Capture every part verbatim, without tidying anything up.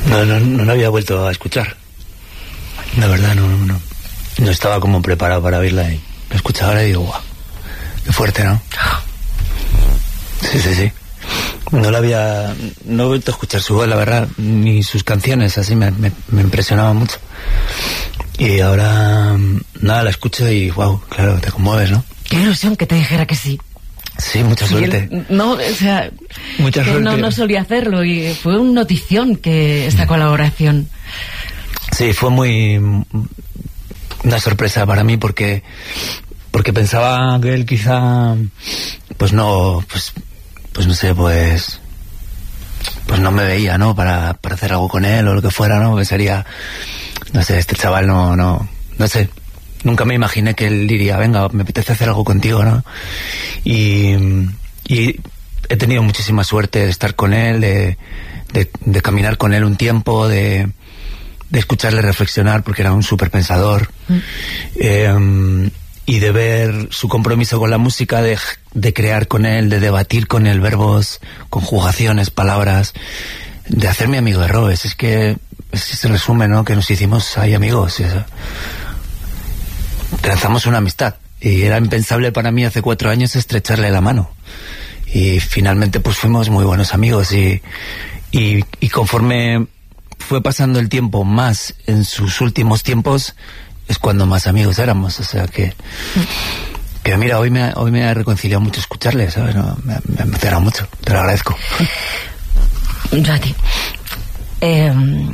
No, no, no, no había vuelto a escuchar. La verdad, no, no, no estaba como preparado para oírla y la escuchaba ahora y digo, guau, qué fuerte, ¿no? Sí, sí, sí. No la había, no he vuelto a escuchar su voz, la verdad, ni sus canciones, así me, me, me impresionaban mucho. Y ahora, nada, la escucho y wow, claro, te conmueves, ¿no? Qué ilusión que te dijera que sí. Sí, mucha Sí, suerte. él, no, o sea, mucha que suerte. No, no solía hacerlo y fue una notición que esta colaboración. Sí, fue muy una sorpresa para mí porque porque pensaba que él quizá pues no pues pues no sé pues pues no me veía, ¿no? Para, para hacer algo con él o lo que fuera, ¿no? Que sería, no sé, este chaval no no no sé. Nunca me imaginé que él diría, venga, me apetece hacer algo contigo, ¿no? Y, y he tenido muchísima suerte de estar con él, de, de, de caminar con él un tiempo, de, de escucharle reflexionar, porque era un súper pensador, mm. eh, y de ver su compromiso con la música, de, de crear con él, de debatir con él verbos, conjugaciones, palabras, de hacerme amigo de Robes. Es que, es que se resume, ¿no? Que nos hicimos ahí amigos, y eso. Trazamos una amistad y era impensable para mí hace cuatro años estrecharle la mano y finalmente pues fuimos muy buenos amigos y, y, y conforme fue pasando el tiempo más en sus últimos tiempos es cuando más amigos éramos, o sea que que mira, hoy me, hoy me ha reconciliado mucho escucharle, ¿sabes? No, me, me ha emocionado mucho, te lo agradezco. Yo a ti. Eh,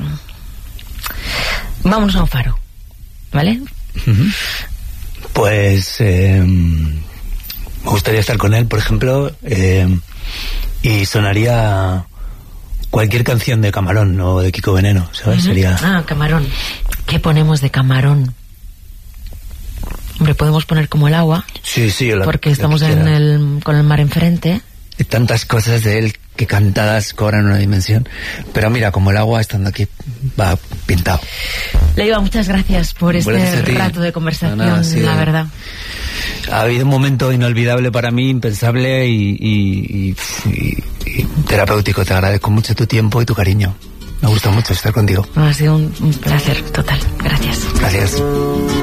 vámonos a un faro, ¿vale? Uh-huh. Pues eh, me gustaría estar con él, por ejemplo, eh, y sonaría cualquier canción de Camarón o de Kiko Veneno, ¿sabes? Uh-huh. Sería... Ah, Camarón. ¿Qué ponemos de Camarón? Hombre, podemos poner como El agua. Sí, sí. La, porque estamos en el, con el mar enfrente. Hay tantas cosas de él que cantadas cobran una dimensión. Pero mira, como El agua, estando aquí, va pintado. Leiva, muchas gracias por este gracias rato de conversación, no, no, sí, la verdad. Ha habido un momento inolvidable para mí, impensable y, y, y, y, y terapéutico. Te agradezco mucho tu tiempo y tu cariño. Me gusta mucho estar contigo. Ha sido un, un placer total. Gracias. Gracias.